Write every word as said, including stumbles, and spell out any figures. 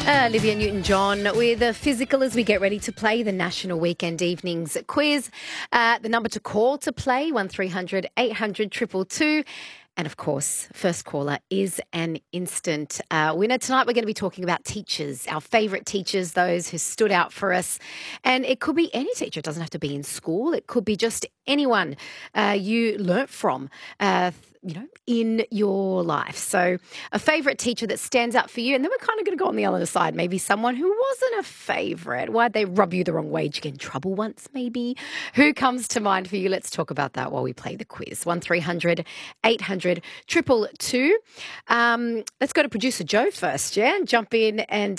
Uh, Olivia Newton-John with a physical as we get ready to play the National Weekend Evenings Quiz. Uh, the number to call to play, one three hundred eight hundred two two two. And, of course, first caller is an instant uh, winner. Tonight we're going to be talking about teachers, our favourite teachers, those who stood out for us. And it could be any teacher. It doesn't have to be in school. It could be just anyone uh, you learnt from, uh, you know, in your life. So a favourite teacher that stands out for you. And then we're kind of going to go on the other side. Maybe someone who wasn't a favourite. Why'd they rub you the wrong way? Did you get in trouble once maybe? Who comes to mind for you? Let's talk about that while we play the quiz. one three hundred eight hundred two two two. Um, let's go to producer Joe first, yeah? Jump in and